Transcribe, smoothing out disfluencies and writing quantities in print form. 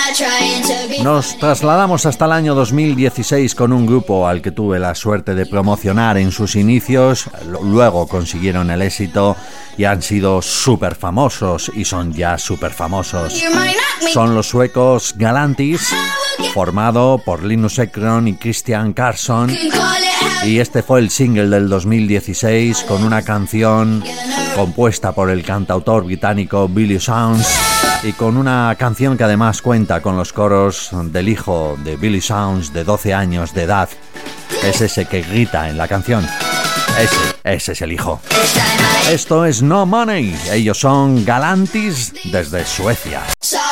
Nos trasladamos hasta el año 2016 con un grupo al que tuve la suerte de promocionar en sus inicios. Luego consiguieron el éxito y han sido súper famosos y son ya súper famosos. Son los suecos Galantis, formado por Linus Ekron y Christian Karlsson. Y este fue el single del 2016 con una canción compuesta por el cantautor británico Billy Sounds y con una canción que además cuenta con los coros del hijo de Billy Sounds de 12 años de edad. Es ese que grita en la canción. Ese es el hijo. Esto es No Money. Ellos son Galantis desde Suecia.